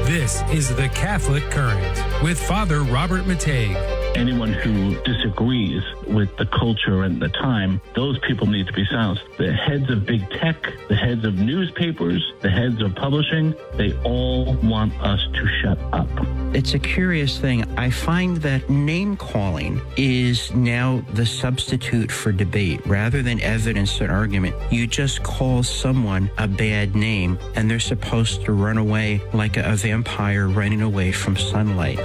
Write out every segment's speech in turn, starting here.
This is The Catholic Current with Father Robert Matei. Anyone who disagrees with the culture and the time, those people need to be silenced. The heads of big tech, the heads of newspapers, the heads of publishing, they all want us to shut up. It's a curious thing. I find that name calling is now the substitute for debate. Rather than evidence and argument, you just call someone a bad name and they're supposed to run away like a vampire running away from sunlight.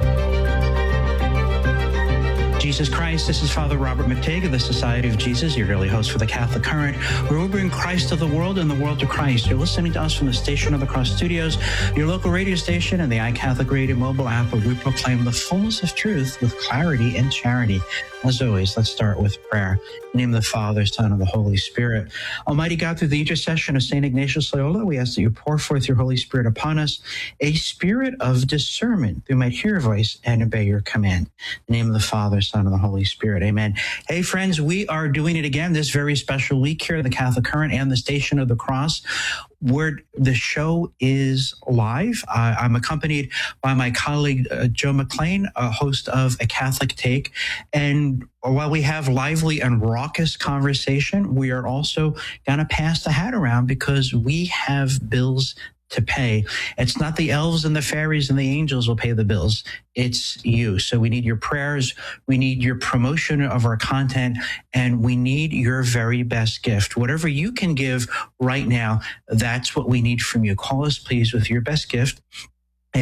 Jesus Christ, this is Father Robert Matei of the Society of Jesus, your daily host for the Catholic Current, where we bring Christ to the world and the world to Christ. You're listening to us from the Station of the Cross Studios, your local radio station, and the iCatholic Radio mobile app, where we proclaim the fullness of truth with clarity and charity. As always, let's start with prayer. In the name of the Father, Son, and the Holy Spirit. Almighty God, through the intercession of St. Ignatius Loyola, we ask that you pour forth your Holy Spirit upon us, a spirit of discernment, that we might hear your voice and obey your command. In the name of the Father, Son, and the Holy Spirit. Amen. Hey, friends, we are doing it again this very special week here at the Catholic Current and the Station of the Cross, where the show is live. I'm accompanied by my colleague, Joe McLean, a host of A Catholic Take. And while we have lively and raucous conversation, we are also going to pass the hat around because we have bills to pay. It's not the elves and the fairies and the angels will pay the bills. It's you. So we need your prayers. We need your promotion of our content, and we need your very best gift. Whatever you can give right now, that's what we need from you. Call us, please, with your best gift at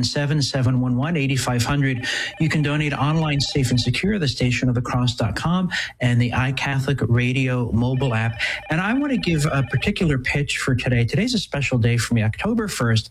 877-711-8500. You can donate online, safe and secure, thestationofthecross.com and the iCatholic Radio mobile app. And I want to give a particular pitch for today. Today's a special day for me. October 1st,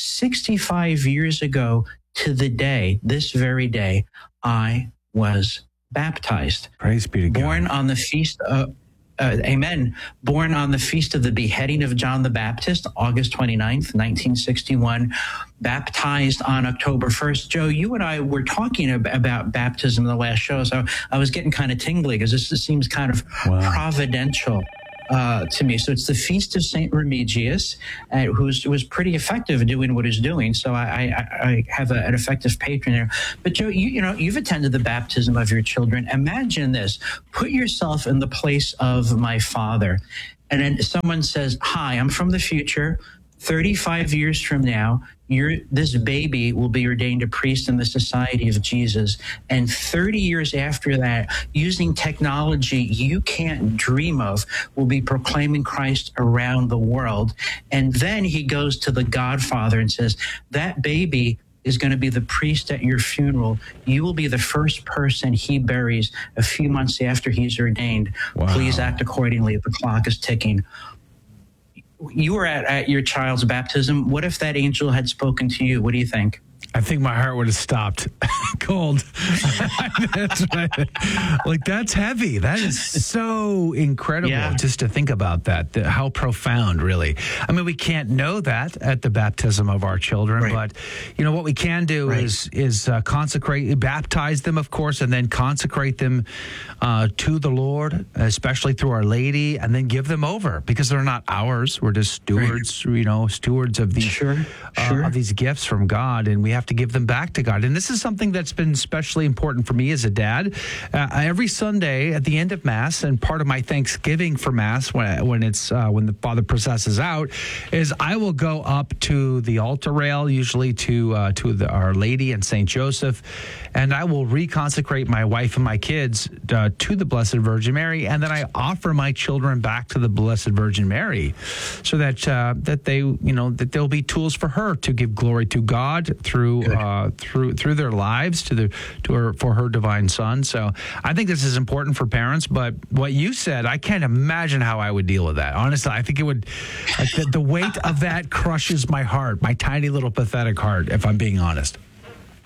65 years ago to the day, this very day, I was baptized. Praise be to God. Born on the feast of Amen. Born on the feast of the beheading of John the Baptist, August 29th, 1961. Baptized on October 1st. Joe, you and I were talking about baptism in the last show, so I was getting kind of tingly because this seems kind of providential to me. So it's the Feast of St. Remigius, who was pretty effective in doing what he's doing. So I have an effective patron there. But Joe, you've attended the baptism of your children. Imagine this. Put yourself in the place of my father. And then someone says, hi, I'm from the future. 35 years from now, this baby will be ordained a priest in the Society of Jesus. And 30 years after that, using technology you can't dream of, will be proclaiming Christ around the world. And then he goes to the Godfather and says, that baby is going to be the priest at your funeral. You will be the first person he buries a few months after he's ordained. Wow. Please act accordingly. The clock is ticking. You were at your child's baptism. What if that angel had spoken to you? What do you think? I think my heart would have stopped cold. That's that's heavy. That is so incredible just to think about that. How profound, really. I mean, we can't know that at the baptism of our children, but what we can do is consecrate, baptize them, of course, and then consecrate them to the Lord, especially through Our Lady, and then give them over because they're not ours. We're just stewards, stewards of these of these gifts from God, and we have to give them back to God. And this is something that's been especially important for me as a dad. Every Sunday at the end of Mass, and part of my Thanksgiving for Mass when the Father processes out, is I will go up to the altar rail, usually to Our Lady and Saint Joseph, and I will reconsecrate my wife and my kids to the Blessed Virgin Mary, and then I offer my children back to the Blessed Virgin Mary, so that that they'll be tools for her to give glory to God through their lives for her divine Son. So I think this is important for parents. But what you said, I can't imagine how I would deal with that. Honestly, I think it would. The weight of that crushes my heart, my tiny little pathetic heart. If I'm being honest.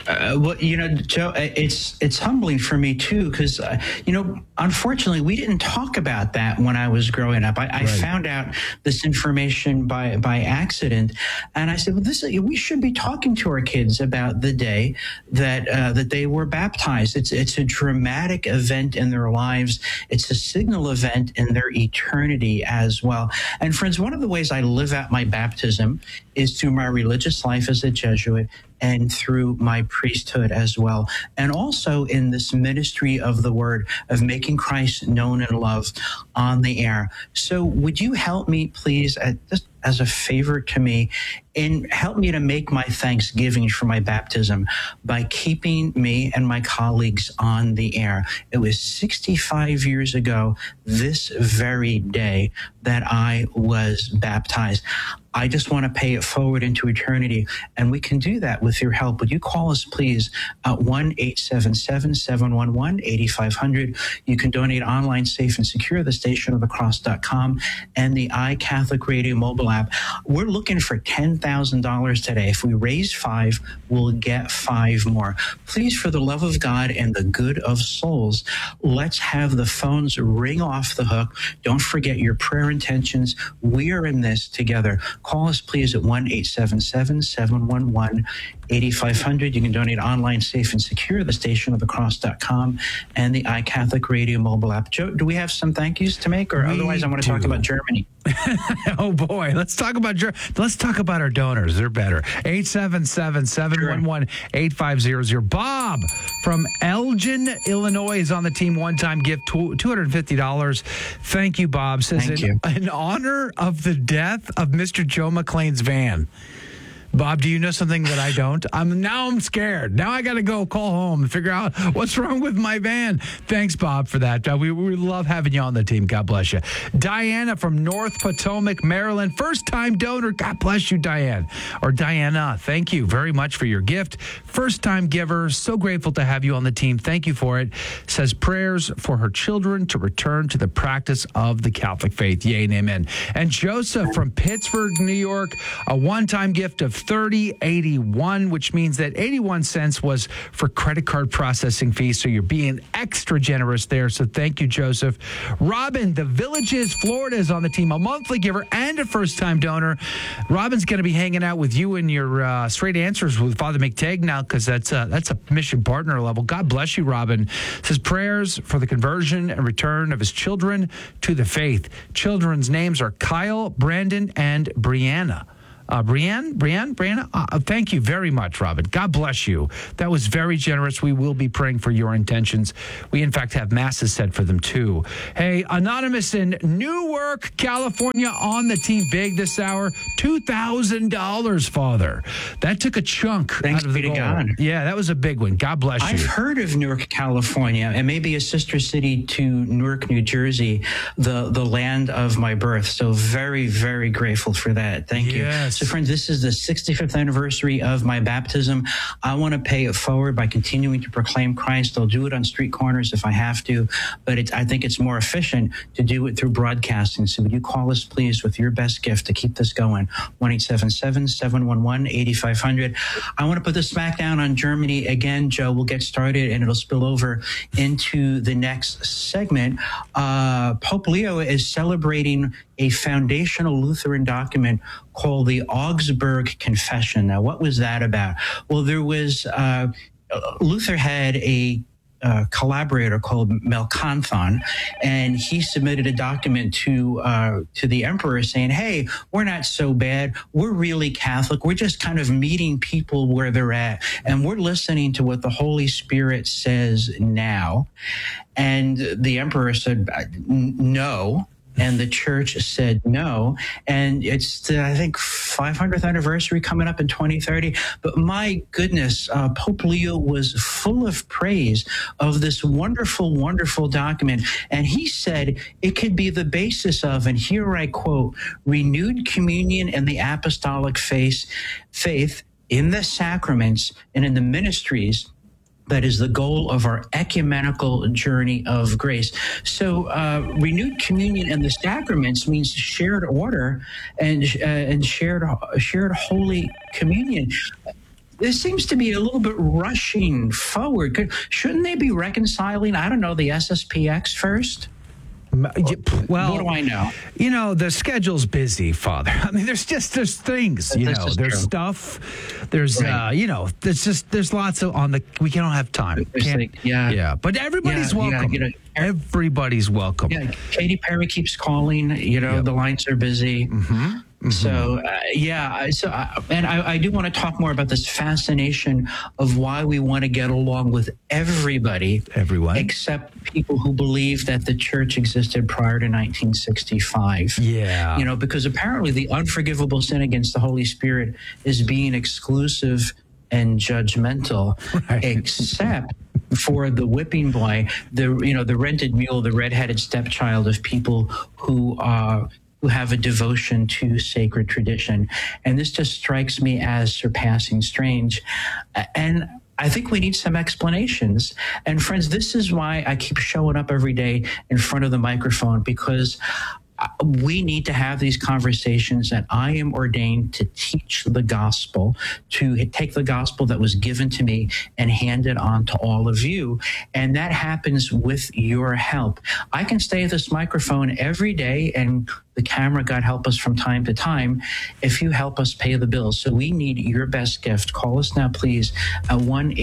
Well, Joe, it's humbling for me too, because unfortunately, we didn't talk about that when I was growing up. I found out this information by accident, and I said, "Well, we should be talking to our kids about the day that they were baptized. It's a dramatic event in their lives. It's a signal event in their eternity as well." And friends, one of the ways I live out my baptism is through my religious life as a Jesuit, and through my priesthood as well. And also in this ministry of the word, of making Christ known and loved on the air. So would you help me, please, just as a favor to me, and help me to make my thanksgiving for my baptism by keeping me and my colleagues on the air. It was 65 years ago this very day that I was baptized. I just want to pay it forward into eternity, and we can do that with your help. Would you call us, please, at 1-877-711-8500. You can donate online, safe and secure, thestationofthecross.com, and the iCatholic Radio mobile app. We're looking for $10,000 today. If we raise 5, we'll get 5 more. Please, for the love of God and the good of souls, let's have the phones ring off the hook. Don't forget your prayer intentions. We are in this together. Call us, please, at 1-877-711-8500. You can donate online, safe and secure, thestationofthecross.com, and the iCatholic Radio mobile app. Joe, do we have some thank yous to make, or otherwise I want to talk about Germany? Oh boy, let's talk about our donors. They're better. 877-711-8500. Bob from Elgin, Illinois is on the team. One-time gift, $250. Thank you, Bob. Says in honor of the death of Mr. Joe McLean's van. Bob, do you know something that I don't? I'm scared. Now I got to go call home and figure out what's wrong with my van. Thanks, Bob, for that. We love having you on the team. God bless you. Diana from North Potomac, Maryland, first-time donor. God bless you, Diane. Or Diana, thank you very much for your gift. First-time giver. So grateful to have you on the team. Thank you for it. Says prayers for her children to return to the practice of the Catholic faith. Yay and amen. And Joseph from Pittsburgh, New York, a one-time gift of $30.81, which means that 81 cents was for credit card processing fees. So you're being extra generous there. So thank you, Joseph. Robin, the Villages, Florida, is on the team, a monthly giver and a first-time donor. Robin's going to be hanging out with you and your straight answers with Father McTagg now, because that's a mission partner level. God bless you, Robin. Says prayers for the conversion and return of his children to the faith. Children's names are Kyle, Brandon, and Brianna. Brianna, thank you very much, Robin. God bless you. That was very generous. We will be praying for your intentions. We, in fact, have masses set for them, too. Hey, Anonymous in Newark, California, on the team big this hour. $2,000, Father. That took a chunk out of the goal. God. Yeah, that was a big one. God bless you. I've heard of Newark, California, and maybe a sister city to Newark, New Jersey, the land of my birth. So very, very grateful for that. Thank you. So, friends, this is the 65th anniversary of my baptism. I want to pay it forward by continuing to proclaim Christ. I'll do it on street corners if I have to, but I think it's more efficient to do it through broadcasting. So would you call us, please, with your best gift to keep this going? 1-877-711-8500. I want to put the smackdown on Germany again, Joe. We'll get started, and it'll spill over into the next segment. Pope Leo is celebrating a foundational Lutheran document called the Augsburg Confession. Now, what was that about? Well, there was Luther had a collaborator called Melanchthon, and he submitted a document to the emperor saying, hey, we're not so bad. We're really Catholic. We're just kind of meeting people where they're at, and we're listening to what the Holy Spirit says now. And the emperor said, no. And the church said no. And it's the, I think, 500th anniversary coming up in 2030. But my goodness, Pope Leo was full of praise of this wonderful, wonderful document. And he said it could be the basis of, and here I quote, renewed communion in the apostolic faith in the sacraments and in the ministries. That is the goal of our ecumenical journey of grace. So renewed communion and the sacraments means shared order and shared Holy Communion. this seems to be a little bit rushing forward. Shouldn't they be reconciling, I don't know, the SSPX first? Well, what do I know? You know, the schedule's busy, Father. I mean, there's things, you know, there's true. stuff, there's, Right. you know, there's lots of we don't have time. Yeah. But everybody's welcome. you know, everybody's welcome. Yeah, Katy Perry keeps calling, you know, the lines are busy. So, and I do want to talk more about this fascination of why we want to get along with everyone, except people who believe that the church existed prior to 1965. Yeah. You know, because apparently the unforgivable sin against the Holy Spirit is being exclusive and judgmental, right. except for the whipping boy, the rented mule, the redheaded stepchild of people who have a devotion to sacred tradition. And this just strikes me as surpassing strange. And I think we need some explanations. And friends, this is why I keep showing up every day in front of the microphone, because we need to have these conversations, and I am ordained to teach the gospel, to take the gospel that was given to me and hand it on to all of you. And that happens with your help. I can stay at this microphone every day, and the camera, God help us from time to time, if you help us pay the bills. So we need your best gift. Call us now, please, at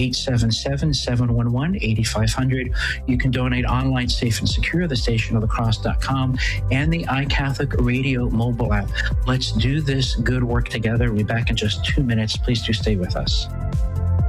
1-877-711-8500. You can donate online, safe and secure, thestationofthecross.com, and the iCatholic Radio mobile app. Let's do this good work together. We'll be back in just 2 minutes. Please do stay with us.